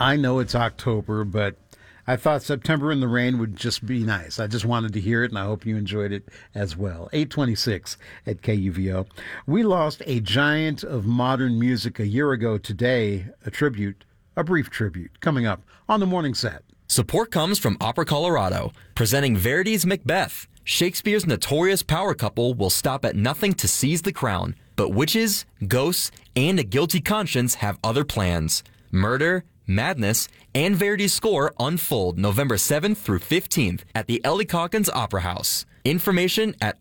I know it's October, but I thought September in the Rain would just be nice. I just wanted to hear it, and I hope you enjoyed it as well. 826 at KUVO. We lost a giant of modern music a year ago today, a brief tribute, coming up on the morning set. Support comes from Opera Colorado, presenting Verdi's Macbeth. Shakespeare's notorious power couple will stop at nothing to seize the crown, but witches, ghosts, and a guilty conscience have other plans. Murder, madness, and Verdi's score unfold November 7th through 15th at the Ellie Calkins Opera House. Information at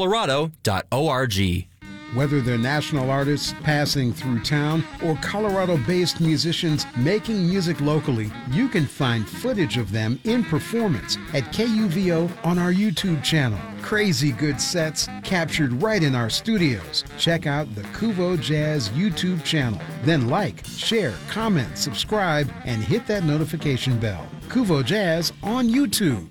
operacolorado.org. Whether they're national artists passing through town or Colorado-based musicians making music locally, you can find footage of them in performance at KUVO on our YouTube channel. Crazy good sets captured right in our studios. Check out the Kuvo Jazz YouTube channel. Then like, share, comment, subscribe, and hit that notification bell. Kuvo Jazz on YouTube.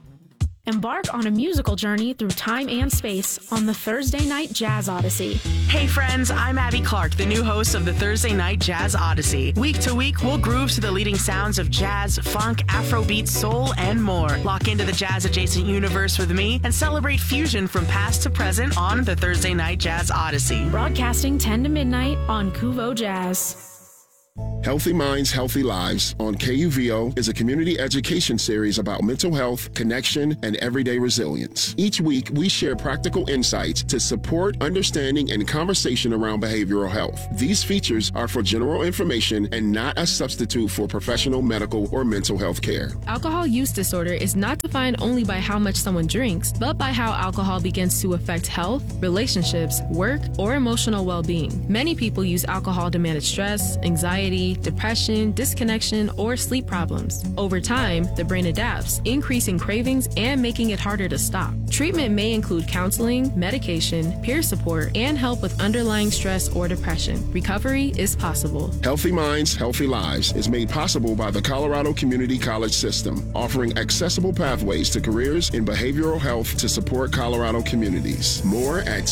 Embark on a musical journey through time and space on the Thursday Night Jazz Odyssey. Hey friends, I'm Abby Clark, the new host of the Thursday Night Jazz Odyssey. Week to week, we'll groove to the leading sounds of jazz, funk, Afrobeat, soul, and more. Lock into the jazz-adjacent universe with me and celebrate fusion from past to present on the Thursday Night Jazz Odyssey. Broadcasting 10 to midnight on Kuvo Jazz. Healthy Minds, Healthy Lives on KUVO is a community education series about mental health, connection, and everyday resilience. Each week, we share practical insights to support understanding and conversation around behavioral health. These features are for general information and not a substitute for professional medical or mental health care. Alcohol use disorder is not defined only by how much someone drinks, but by how alcohol begins to affect health, relationships, work, or emotional well-being. Many people use alcohol to manage stress, anxiety, depression, disconnection, or sleep problems. Over time, the brain adapts, increasing cravings and making it harder to stop. Treatment may include counseling, medication, peer support, and help with underlying stress or depression. Recovery is possible. Healthy Minds, Healthy Lives is made possible by the Colorado Community College System, offering accessible pathways to careers in behavioral health to support Colorado communities. More at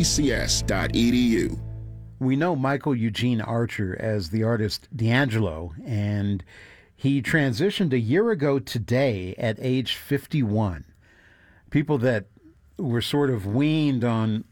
cccs.edu. We know Michael Eugene Archer as the artist D'Angelo, and he transitioned a year ago today at age 51. People that were sort of weaned on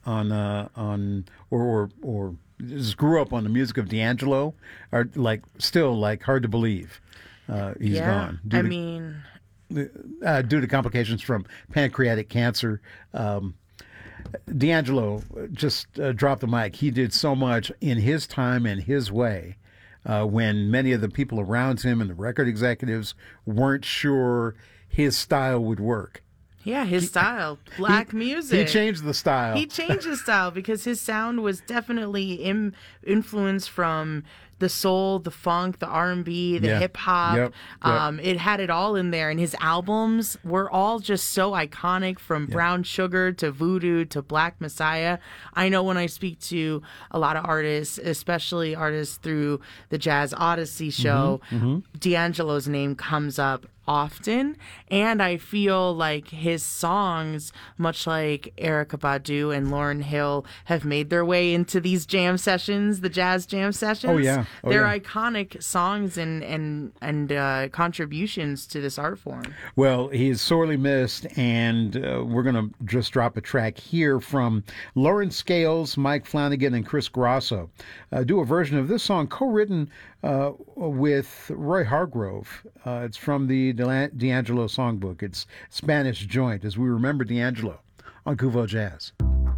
or just grew up on the music of D'Angelo are still hard to believe he's gone. Due to complications from pancreatic cancer. D'Angelo just dropped the mic. He did so much in his time and his way when many of the people around him and the record executives weren't sure his style would work. Yeah, his style. Black music. He changed the style. He changed his style because his sound was definitely influenced from the soul, the funk, the R&B, the hip-hop. Yep. It had it all in there. And his albums were all just so iconic, from Brown Sugar to Voodoo to Black Messiah. I know when I speak to a lot of artists, especially artists through the Jazz Odyssey show, D'Angelo's name comes up often, and I feel like his songs, much like Erykah Badu and Lauryn Hill, have made their way into these jam sessions, the jazz jam sessions. They're iconic songs and contributions to this art form. Well, he is sorely missed, and we're going to just drop a track here from Lauren Scales, Mike Flanagan, and Chris Grosso. Do a version of this song co-written with Roy Hargrove. It's from the D'Angelo songbook. It's Spanish Joint, as we remember D'Angelo on Kuvo Jazz.